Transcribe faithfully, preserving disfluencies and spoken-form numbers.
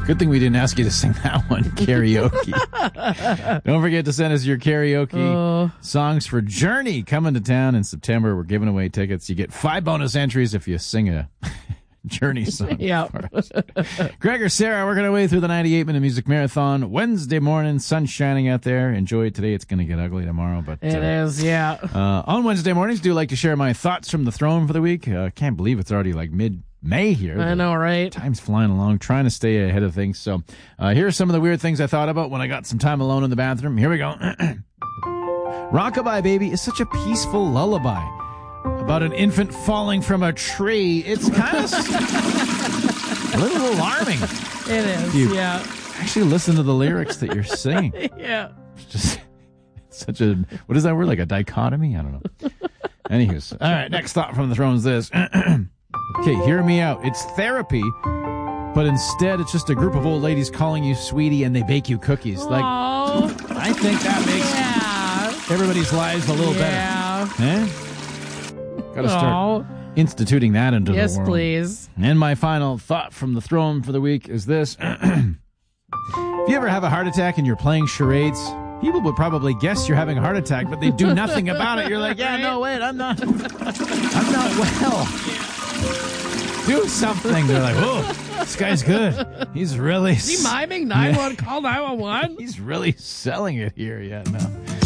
Good thing we didn't ask you to sing that one, karaoke. Don't forget to send us your karaoke uh, songs for Journey coming to town in September. We're giving away tickets. You get five bonus entries if you sing a Journey song. Yeah. Greg or Sarah, working our way through the ninety-eight minute music marathon. Wednesday morning, sun shining out there. Enjoy it today. It's going to get ugly tomorrow, but it uh, is. Yeah. Uh, on Wednesday mornings, do like to share my thoughts from the throne for the week. I uh, can't believe it's already like mid. May here. I know, right? Time's flying along, trying to stay ahead of things. So uh, here are some of the weird things I thought about when I got some time alone in the bathroom. Here we go. Rockabye Baby is such a peaceful lullaby about an infant falling from a tree. It's kind of a little alarming. It is, you yeah. Actually listen to the lyrics that you're singing. Yeah. It's just it's such a, what is that word, like a dichotomy? I don't know. Anywho's, all right, next thought from the throne is this. Okay, hear me out. It's therapy, but instead it's just a group of old ladies calling you sweetie and they bake you cookies. Aww. Like, I think that makes yeah. everybody's lives a little yeah. better. Eh? Gotta start Aww. instituting that into yes, the world. Yes, please. And my final thought from the throne for the week is this. If you ever have a heart attack and you're playing charades, people would probably guess you're having a heart attack, but they do nothing about it. You're like, yeah, no, wait, I'm not, I'm not well. Do something. They're like, whoa, this guy's good. He's really... Is he miming nine one one? Call nine one one? He's really selling it here. Yeah, no.